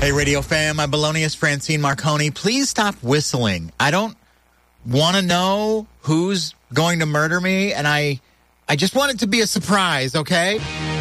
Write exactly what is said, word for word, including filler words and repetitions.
Hey, Radio Fam, my Balonius Francine Marconi. Please stop whistling. I don't want to know who's going to murder me, and I, I just want it to be a surprise, okay?